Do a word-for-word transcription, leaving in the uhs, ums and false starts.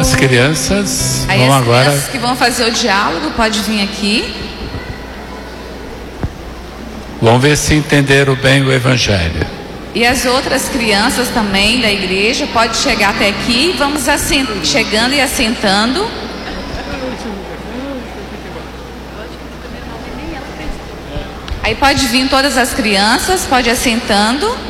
As crianças Aí vão as agora. crianças que vão fazer o diálogo, pode vir aqui. Vamos ver se entenderam bem o Evangelho. E as outras crianças também da igreja, pode chegar até aqui. Vamos assent... chegando e assentando. Aí pode vir todas as crianças, pode assentando.